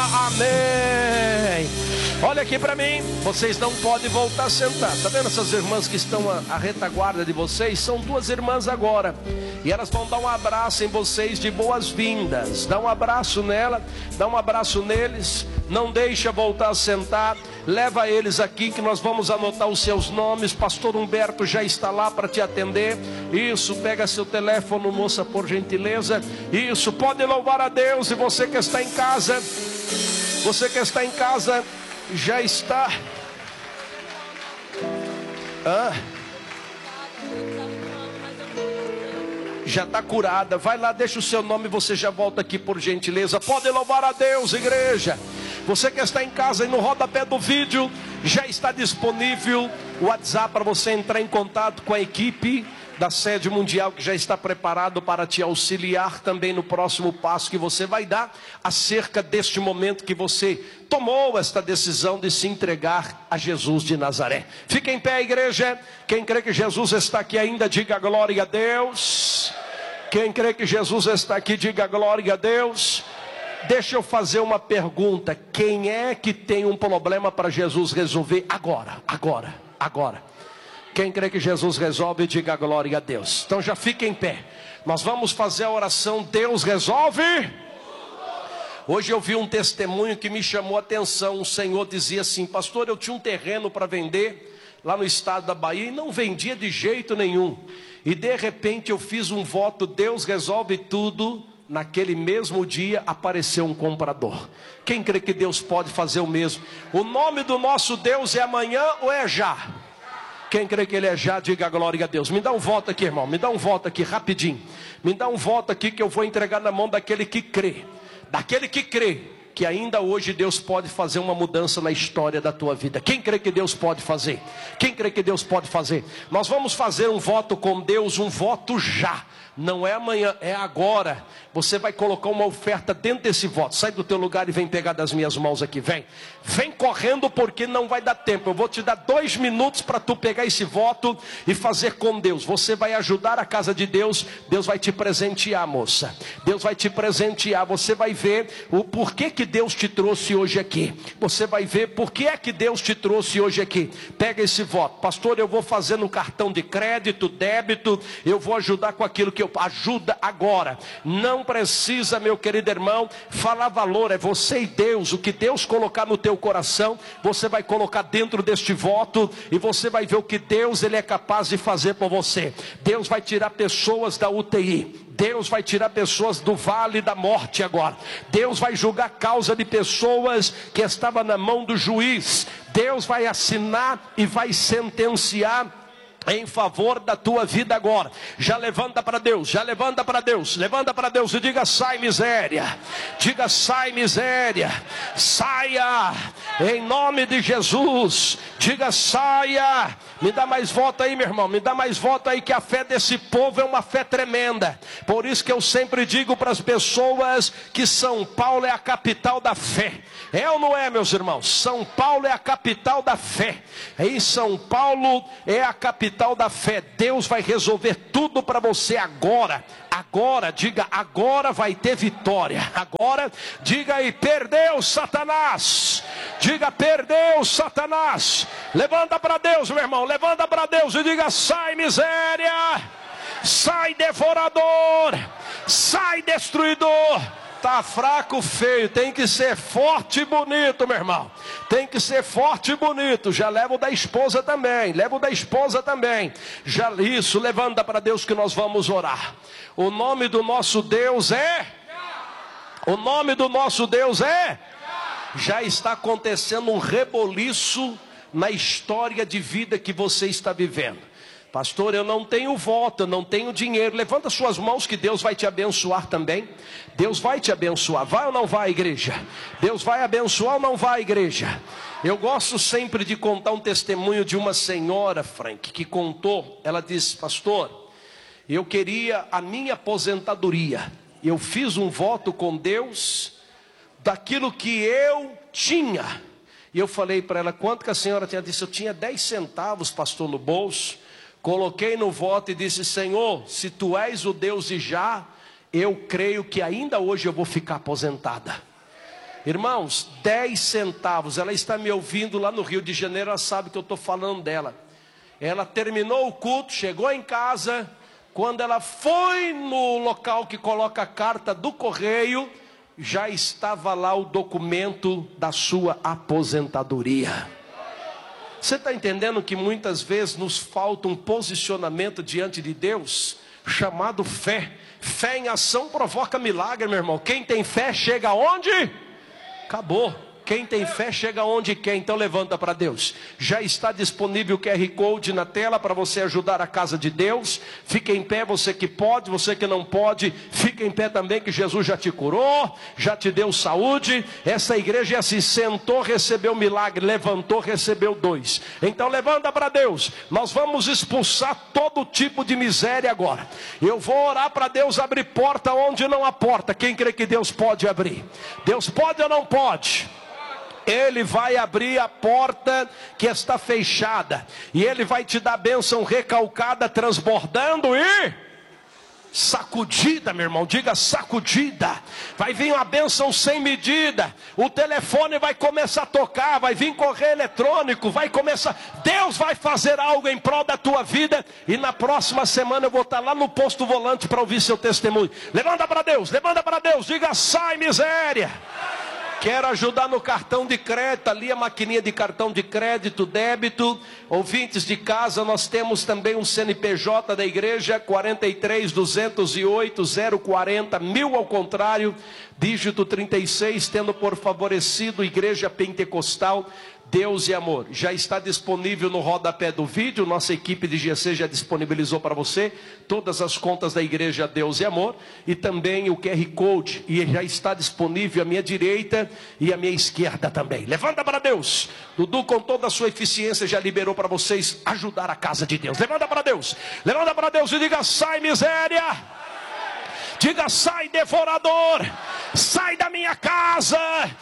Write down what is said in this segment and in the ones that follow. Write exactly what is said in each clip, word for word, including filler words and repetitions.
amém. Olha aqui para mim, vocês não podem voltar a sentar. Tá vendo essas irmãs que estão à retaguarda de vocês? São duas irmãs agora, e elas vão dar um abraço em vocês de boas-vindas. Dá um abraço nela, dá um abraço neles. Não deixa voltar a sentar. Leva eles aqui que nós vamos anotar os seus nomes. Pastor Humberto já está lá para te atender. Isso, pega seu telefone, moça, por gentileza. Isso, pode louvar a Deus. E você que está em casa, você que está em casa, já está. Ah. Já está curada. Vai lá, deixa o seu nome e você já volta aqui por gentileza. Pode louvar a Deus, igreja. Você que está em casa e no rodapé do vídeo já está disponível o WhatsApp para você entrar em contato com a equipe da Sede Mundial, que já está preparado para te auxiliar também no próximo passo que você vai dar acerca deste momento que você tomou esta decisão de se entregar a Jesus de Nazaré. Fique em pé, igreja. Quem crê que Jesus está aqui ainda, diga glória a Deus. Quem crê que Jesus está aqui, diga glória a Deus. Deixa eu fazer uma pergunta. Quem é que tem um problema para Jesus resolver agora? Agora, agora. Quem crê que Jesus resolve, diga glória a Deus. Então já fica em pé. Nós vamos fazer a oração Deus resolve. Hoje eu vi um testemunho que me chamou a atenção. Um senhor dizia assim: pastor, eu tinha um terreno para vender lá no estado da Bahia e não vendia de jeito nenhum. E de repente eu fiz um voto, Deus resolve tudo. Naquele mesmo dia apareceu um comprador. Quem crê que Deus pode fazer o mesmo? O nome do nosso Deus é amanhã ou é já? Quem crê que Ele é já, diga glória a Deus. Me dá um voto aqui, irmão. Me dá um voto aqui, rapidinho. Me dá um voto aqui que eu vou entregar na mão daquele que crê. Daquele que crê que ainda hoje Deus pode fazer uma mudança na história da tua vida. Quem crê que Deus pode fazer? Quem crê que Deus pode fazer? Nós vamos fazer um voto com Deus, um voto já. Não é amanhã, é agora. Você vai colocar uma oferta dentro desse voto. Sai do teu lugar e vem pegar das minhas mãos aqui. Vem, vem correndo porque não vai dar tempo. Eu vou te dar dois minutos para tu pegar esse voto e fazer com Deus. Você vai ajudar a casa de Deus. Deus vai te presentear, moça. Deus vai te presentear. Você vai ver o porquê que Deus te trouxe hoje aqui. Você vai ver por que é que Deus te trouxe hoje aqui. Pega esse voto. Pastor, eu vou fazer no cartão de crédito, débito. Eu vou ajudar com aquilo que eu... Ajuda agora. Não precisa, meu querido irmão, falar valor. É você e Deus. O que Deus colocar no teu coração, você vai colocar dentro deste voto. E você vai ver o que Deus ele é capaz de fazer por você. Deus vai tirar pessoas da U T I. Deus vai tirar pessoas do vale da morte agora. Deus vai julgar a causa de pessoas que estavam na mão do juiz. Deus vai assinar e vai sentenciar em favor da tua vida agora. Já levanta para Deus, já levanta para Deus, levanta para Deus e diga: sai miséria, diga: sai miséria, saia, em nome de Jesus, diga: saia. Me dá mais voto aí, meu irmão, me dá mais voto aí, que a fé desse povo é uma fé tremenda. Por isso que eu sempre digo para as pessoas que São Paulo é a capital da fé. É ou não é, meus irmãos? São Paulo é a capital da fé. Em São Paulo é a capital da fé. Deus vai resolver tudo para você agora. Agora, diga: agora vai ter vitória. Agora, diga aí: perdeu Satanás. Diga: perdeu Satanás. Levanta para Deus, meu irmão, levanta para Deus e diga: sai miséria, sai devorador, sai destruidor. Tá fraco, feio, tem que ser forte e bonito, meu irmão. Tem que ser forte e bonito. Já leva o da esposa também, leva o da esposa também. Já isso, levanta para Deus que nós vamos orar. O nome do nosso Deus é? O nome do nosso Deus é? Já está acontecendo um reboliço na história de vida que você está vivendo. Pastor, eu não tenho voto, eu não tenho dinheiro. Levanta suas mãos que Deus vai te abençoar também. Deus vai te abençoar. Vai ou não vai, igreja? Deus vai abençoar ou não vai, igreja? Eu gosto sempre de contar um testemunho de uma senhora, Frank, que contou. Ela disse: pastor, eu queria a minha aposentadoria. Eu fiz um voto com Deus daquilo que eu tinha. E eu falei para ela: quanto que a senhora tinha? Ela disse: eu tinha dez centavos, pastor, no bolso. Coloquei no voto e disse: Senhor, se tu és o Deus de já, eu creio que ainda hoje eu vou ficar aposentada. Irmãos, dez centavos. Ela está me ouvindo lá no Rio de Janeiro, ela sabe que eu estou falando dela. Ela terminou o culto, chegou em casa. Quando ela foi no local que coloca a carta do correio, já estava lá o documento da sua aposentadoria. Você está entendendo que muitas vezes nos falta um posicionamento diante de Deus, chamado fé. Fé em ação provoca milagre, meu irmão. Quem tem fé chega aonde? Acabou. Quem tem fé chega onde quer. Então levanta para Deus. Já está disponível o Q R Code na tela para você ajudar a casa de Deus. Fique em pé, você que pode, você que não pode, fique em pé também, que Jesus já te curou, já te deu saúde. Essa igreja é assim: sentou, recebeu milagre, levantou, recebeu dois. Então levanta para Deus. Nós vamos expulsar todo tipo de miséria agora. Eu vou orar para Deus abrir porta onde não há porta. Quem crê que Deus pode abrir? Deus pode ou não pode? Ele vai abrir a porta que está fechada, e Ele vai te dar bênção recalcada, transbordando e sacudida, meu irmão. Diga sacudida. Vai vir uma bênção sem medida. O telefone vai começar a tocar, vai vir correio eletrônico, vai começar. Deus vai fazer algo em prol da tua vida. E na próxima semana eu vou estar lá no posto volante para ouvir seu testemunho. Levanta para Deus, levanta para Deus. Diga: sai miséria. Quero ajudar no cartão de crédito, ali a maquininha de cartão de crédito, débito. Ouvintes de casa, nós temos também um C N P J da igreja, quarenta e três, duzentos e oito, zero quarenta, mil ao contrário, dígito trinta e seis, tendo por favorecido Igreja Pentecostal Deus e Amor. Já está disponível no rodapé do vídeo. Nossa equipe de G C já disponibilizou para você todas as contas da igreja Deus e Amor, e também o Q R Code, e já está disponível à minha direita e à minha esquerda também. Levanta para Deus. Dudu, com toda a sua eficiência, já liberou para vocês ajudar a casa de Deus. Levanta para Deus, levanta para Deus e diga: sai miséria. Diga: sai devorador, sai da minha casa,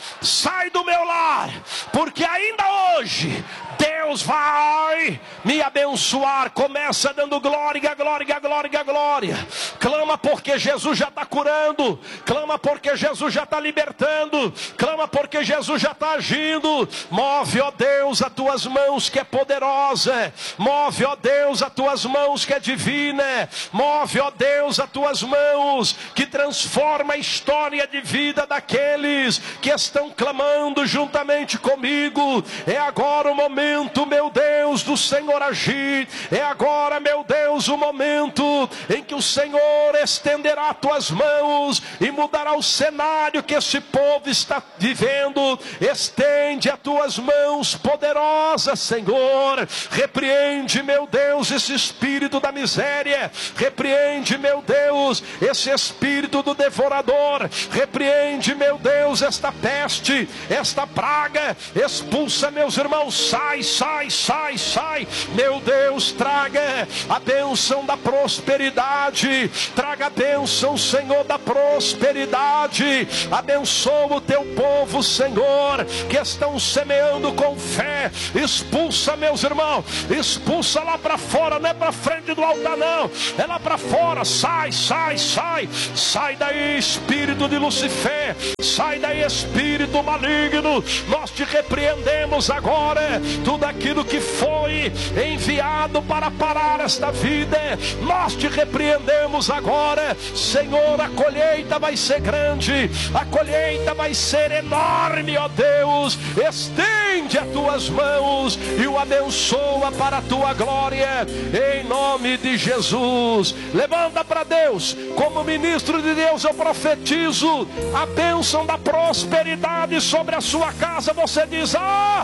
sai do meu lar, porque ainda hoje Deus vai me abençoar. Começa dando glória, glória, glória, glória. Clama porque Jesus já está curando, clama porque Jesus já está libertando, clama porque Jesus já está agindo. Move, ó Deus, as tuas mãos que é poderosa, move, ó Deus, as tuas mãos que é divina, move, ó Deus, as tuas mãos que transforma a história de vida daqueles que estão clamando juntamente comigo. É agora o momento, meu Deus, do Senhor agir. É agora, meu Deus, o momento em que o Senhor estenderá as tuas mãos e mudará o cenário que esse povo está vivendo. Estende as tuas mãos poderosas, Senhor. Repreende, meu Deus, esse espírito da miséria. Repreende, meu Deus, esse espírito do devorador. Repreende, meu Deus, esta peste, esta praga. Expulsa, meus irmãos. Sai, sai, sai, sai. Meu Deus, traga a bênção da prosperidade. Traga a bênção, Senhor, da prosperidade. Abençoa o teu povo, Senhor, que estão semeando com fé. Expulsa, meus irmãos. Expulsa lá para fora. Não é para frente do altar, não. É lá para fora. Sai, sai, sai. Sai daí, espírito de Lucifer. Sai daí, espírito maligno. Nós te repreendemos agora. Tudo aquilo que foi enviado para parar esta vida, nós te repreendemos agora. Senhor, a colheita vai ser grande, a colheita vai ser enorme, ó Deus. Estende as tuas mãos e o abençoa para a tua glória, em nome de Jesus. Levanta para Deus. Como ministro de Deus, eu profetizo a bênção da prosperidade sobre a sua casa. Você diz: ah,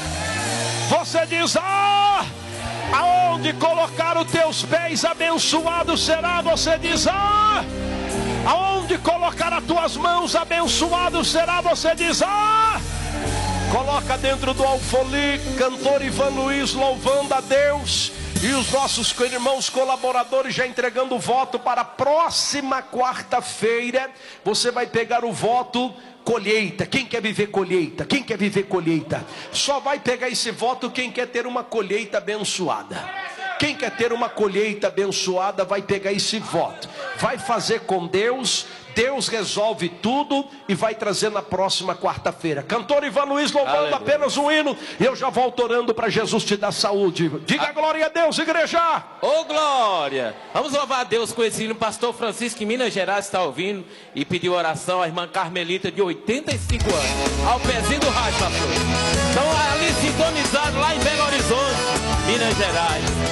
você diz: ah, aonde colocar os teus pés, abençoado será. Você diz: ah, aonde colocar as tuas mãos, abençoado será. Você diz: ah. Coloca dentro do alfoli, cantor Ivan Luiz louvando a Deus, e os nossos irmãos colaboradores já entregando o voto para a próxima quarta-feira. Você vai pegar o voto colheita. Quem quer viver colheita? Quem quer viver colheita? Só vai pegar esse voto quem quer ter uma colheita abençoada. Quem quer ter uma colheita abençoada vai pegar esse voto. Vai fazer com Deus. Deus resolve tudo e vai trazer na próxima quarta-feira. Cantor Ivan Luiz louvando Aleluia. Apenas um hino. E eu já volto orando para Jesus te dar saúde. Diga a... glória a Deus, igreja. Ô oh, glória. Vamos louvar a Deus com esse hino. Pastor Francisco em Minas Gerais está ouvindo e pediu oração à irmã Carmelita de oitenta e cinco anos. Ao pezinho do rádio, pastor. Estão ali sintonizados lá em Belo Horizonte, Minas Gerais.